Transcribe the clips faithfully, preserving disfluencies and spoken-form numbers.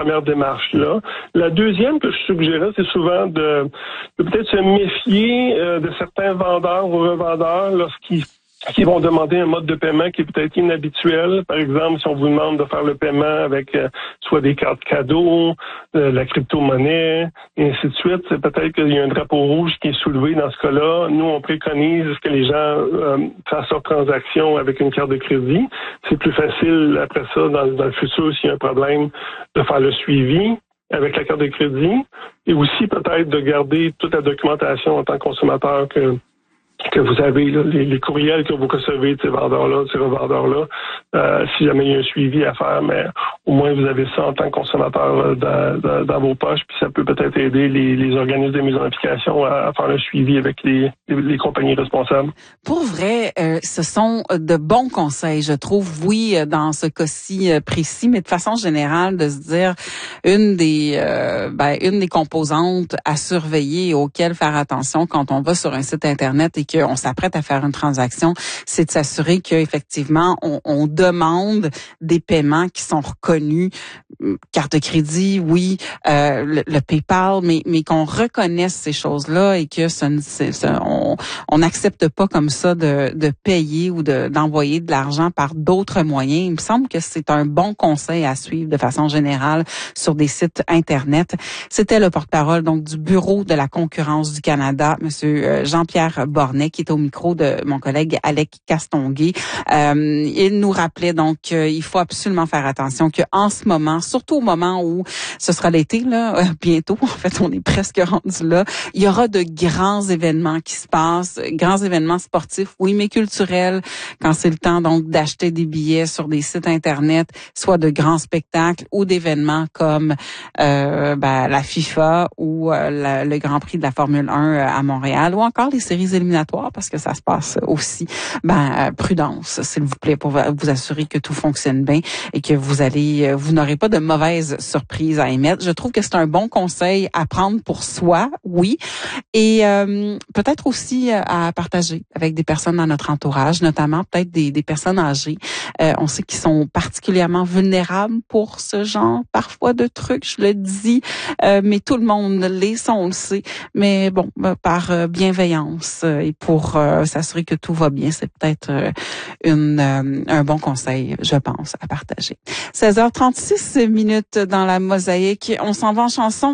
première démarche-là. La deuxième que je suggérais, c'est souvent de, de peut-être se méfier euh, de certains vendeurs ou revendeurs lorsqu'ils qui vont demander un mode de paiement qui est peut-être inhabituel. Par exemple, si on vous demande de faire le paiement avec euh, soit des cartes cadeaux, euh, la crypto-monnaie, et ainsi de suite, c'est peut-être qu'il y a un drapeau rouge qui est soulevé dans ce cas-là. Nous, on préconise que les gens euh, fassent leur transaction avec une carte de crédit. C'est plus facile, après ça, dans, dans le futur, s'il y a un problème, de faire le suivi avec la carte de crédit. Et aussi, peut-être, de garder toute la documentation en tant que consommateur que que vous avez, là, les, les courriels que vous recevez de ces vendeurs-là, de ces revendeurs-là, euh, si jamais il y a un suivi à faire, mais au moins vous avez ça en tant que consommateur euh, dans, dans, dans vos poches, puis ça peut peut-être aider les, les organismes de mise en application à, à faire le suivi avec les, les, les compagnies responsables. Pour vrai, euh, ce sont de bons conseils, je trouve, oui, dans ce cas-ci précis, mais de façon générale, de se dire une des euh, ben, une des composantes à surveiller et auxquelles faire attention quand on va sur un site Internet et qu'on s'apprête à faire une transaction, c'est de s'assurer qu'effectivement, on, on demande des paiements qui sont reconnus, carte de crédit, oui, euh, le, le PayPal, mais, mais qu'on reconnaisse ces choses-là et que ce, c'est, ce, on on n'accepte pas comme ça de, de payer ou de, d'envoyer de l'argent par d'autres moyens. Il me semble que c'est un bon conseil à suivre de façon générale sur des sites Internet. C'était le porte-parole donc du Bureau de la concurrence du Canada, Monsieur Jean-Pierre Bornet, qui est au micro de mon collègue Alec Castonguay. Euh, il nous rappelait donc qu'il faut absolument faire attention qu'en ce moment, surtout au moment où ce sera l'été, là, euh, bientôt, en fait, on est presque rendu là, il y aura de grands événements qui se passent, grands événements sportifs, oui, mais culturels, quand c'est le temps donc d'acheter des billets sur des sites Internet, soit de grands spectacles ou d'événements comme euh, ben, la FIFA ou euh, la, le Grand Prix de la Formule un à Montréal ou encore les séries éliminatoires, parce que ça se passe aussi. Ben, euh, prudence, s'il vous plaît, pour vous assurer que tout fonctionne bien et que vous allez, vous n'aurez pas de mauvaises surprises à émettre. Je trouve que c'est un bon conseil à prendre pour soi, oui, et euh, peut-être aussi à partager avec des personnes dans notre entourage, notamment peut-être des, des personnes âgées. Euh, on sait qu'ils sont particulièrement vulnérables pour ce genre parfois de trucs, je le dis, euh, mais tout le monde l'est, ça on le sait. Mais bon, par bienveillance et pour euh, s'assurer que tout va bien, c'est peut-être euh, une euh, un bon conseil, je pense, à partager. seize heures trente-six minutes dans la mosaïque. On s'en va en chanson.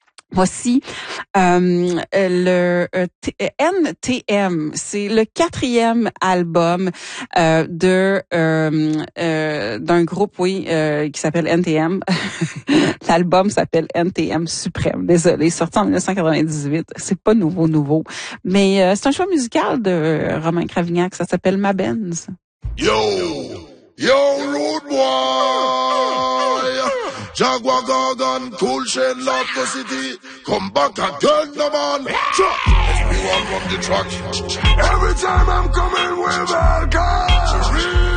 Voici euh, le euh, N T M, c'est le quatrième album euh, de euh, euh, d'un groupe, oui, euh, qui s'appelle N T M. L'album s'appelle N T M Suprême. Désolé, sorti en dix-neuf cent quatre-vingt-dix-huit. C'est pas nouveau, nouveau, mais euh, c'est un choix musical de Romain Cravignac. Ça s'appelle Ma Benz. Yo, yo, road boy. Jaguar Gargan, cool shade, love the city. Come back again, the man. Everyone from the track. Every time I'm coming, we're welcome.